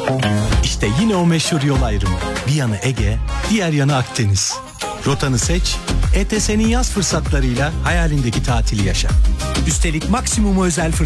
İşte yine o meşhur yol ayrımı. Bir yanı Ege, diğer yanı Akdeniz. Rotanı seç, ETS'nin yaz fırsatlarıyla hayalindeki tatili yaşa. Üstelik maksimum özel